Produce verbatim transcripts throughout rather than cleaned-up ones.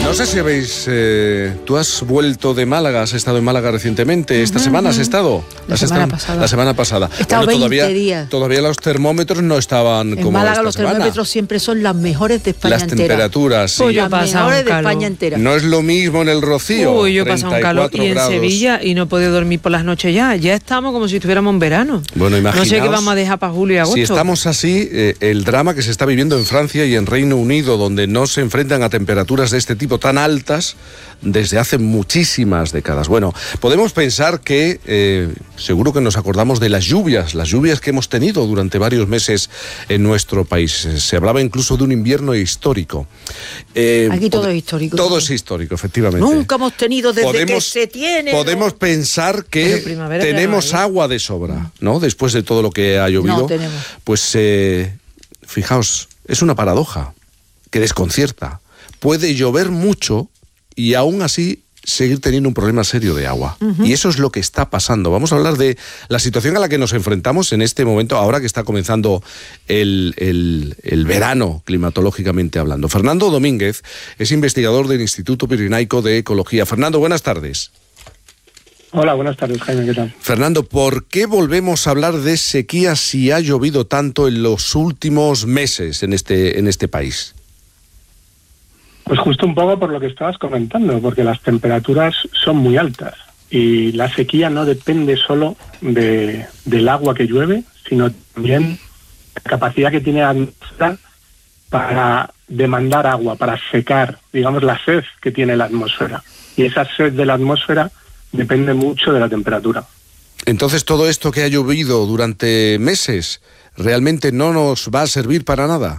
No sé si habéis... Eh, tú has vuelto de Málaga, has estado en Málaga recientemente. ¿Esta uh-huh, semana has estado? La ¿Has semana estado? pasada. La semana pasada. He estado bueno, veinte todavía, días. Todavía los termómetros no estaban en como Málaga esta los semana. termómetros siempre son las mejores de España las entera. Las temperaturas, sí. Uy, las mejores de España entera. No es lo mismo en el Rocío. Uy, yo he pasado un calor. Y en grados. Sevilla y no he podido dormir por las noches ya. Ya estamos como si estuviéramos en verano. Bueno, imaginaos, no sé qué vamos a dejar para julio y agosto. Si estamos así, eh, el drama que se está viviendo en Francia y en Reino Unido, donde no se enfrentan a temperaturas de este tipo tan altas desde hace muchísimas décadas. Bueno, podemos pensar que eh, seguro que nos acordamos de las lluvias, las lluvias que hemos tenido durante varios meses en nuestro país. Se hablaba incluso de un invierno histórico. Eh, Aquí todo es histórico. Todo es histórico, efectivamente. Nunca hemos tenido desde podemos, que se tiene. Podemos ¿no? pensar que tenemos agua de sobra, ¿no? Después de todo lo que ha llovido. No tenemos. Pues eh, fijaos, es una paradoja que desconcierta. Puede llover mucho y aún así seguir teniendo un problema serio de agua. Uh-huh. Y eso es lo que está pasando. Vamos a hablar de la situación a la que nos enfrentamos en este momento, ahora que está comenzando el, el, el verano, climatológicamente hablando. Fernando Domínguez es investigador del Instituto Pirenaico de Ecología. Fernando, buenas tardes. Hola, buenas tardes, Jaime, ¿qué tal? Fernando, ¿por qué volvemos a hablar de sequía si ha llovido tanto en los últimos meses en este, en este país? Pues justo un poco por lo que estabas comentando, porque las temperaturas son muy altas y la sequía no depende solo de, del agua que llueve, sino también la capacidad que tiene la atmósfera para demandar agua, para secar, digamos, la sed que tiene la atmósfera. Y esa sed de la atmósfera depende mucho de la temperatura. Entonces, todo esto que ha llovido durante meses, ¿realmente no nos va a servir para nada?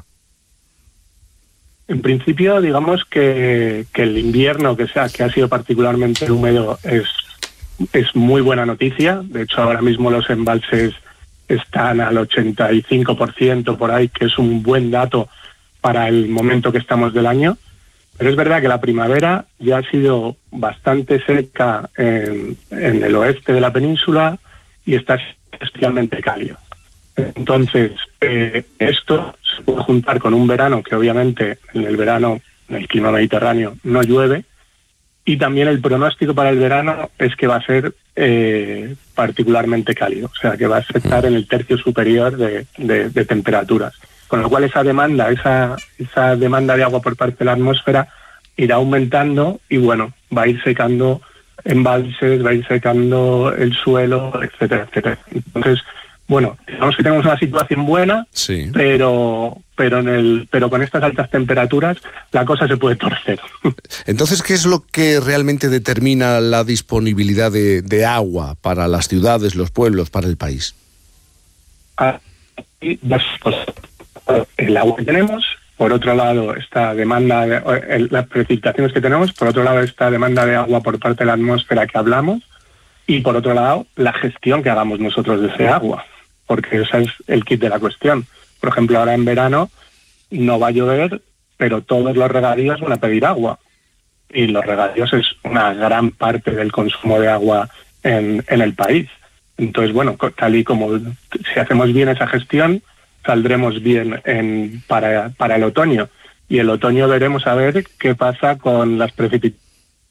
En principio, digamos que, que el invierno, que, sea, que ha sido particularmente húmedo, es, es muy buena noticia. De hecho, ahora mismo los embalses están al ochenta y cinco por ciento por ahí, que es un buen dato para el momento que estamos del año. Pero es verdad que la primavera ya ha sido bastante seca en, en el oeste de la península y está especialmente cálido. Entonces, eh, esto se puede juntar con un verano que obviamente en el verano, en el clima mediterráneo, no llueve, y también el pronóstico para el verano es que va a ser eh, particularmente cálido, o sea, que va a estar en el tercio superior de, de, de temperaturas. Con lo cual esa demanda, esa, esa demanda de agua por parte de la atmósfera irá aumentando y bueno, va a ir secando embalses, va a ir secando el suelo, etcétera, etcétera. Entonces, bueno, digamos que tenemos una situación buena, sí, pero pero en el pero con estas altas temperaturas la cosa se puede torcer. Entonces, ¿qué es lo que realmente determina la disponibilidad de, de agua para las ciudades, los pueblos, para el país? Ah, y dos cosas. El agua que tenemos, por otro lado esta demanda, de, las precipitaciones que tenemos, por otro lado esta demanda de agua por parte de la atmósfera que hablamos, y por otro lado la gestión que hagamos nosotros de ese agua, porque ese es el kit de la cuestión. Por ejemplo, ahora en verano no va a llover, pero todos los regadíos van a pedir agua, y los regadíos es una gran parte del consumo de agua en, en el país. Entonces, bueno, tal y como si hacemos bien esa gestión, saldremos bien en, para, para el otoño. Y el otoño veremos a ver qué pasa con las precipitaciones.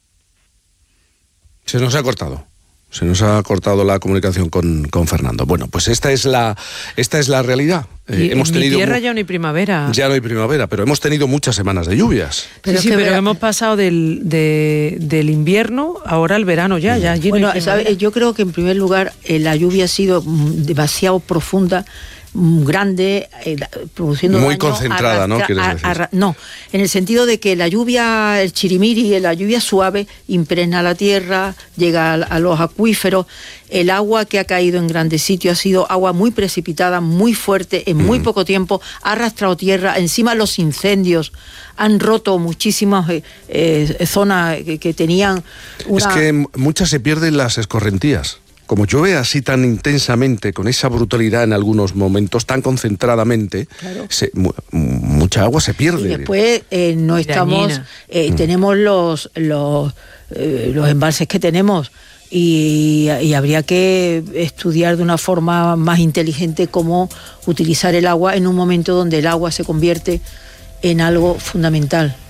Se nos ha cortado. Se nos ha cortado la comunicación con, con Fernando. Bueno, pues esta es la, esta es la realidad. Eh, hemos en tenido mi tierra ya no hay primavera. Ya no hay primavera, pero hemos tenido muchas semanas de lluvias. Pero sí, sí, pero hemos pasado del, de, del invierno ahora al verano ya. ya allí bueno, no ¿sabe? Yo creo que en primer lugar eh, la lluvia ha sido demasiado profunda, grande, eh, produciendo muy daño, concentrada, arrastra, ¿no? ¿Quieres decir? Arra, no, en el sentido de que la lluvia, el chirimiri, la lluvia suave impregna la tierra, llega a, a los acuíferos. El agua que ha caído en grandes sitios ha sido agua muy precipitada, muy fuerte, en muy mm. poco tiempo, ha arrastrado tierra. Encima los incendios han roto muchísimas eh, eh, zonas que, que tenían una... Es que muchas se pierden las escorrentías. Como llueve así tan intensamente, con esa brutalidad en algunos momentos, tan concentradamente, claro. se, mu, mucha agua se pierde. Y después eh, no estamos, eh, mm. tenemos los los, eh, los embalses que tenemos y, y habría que estudiar de una forma más inteligente cómo utilizar el agua en un momento donde el agua se convierte en algo fundamental.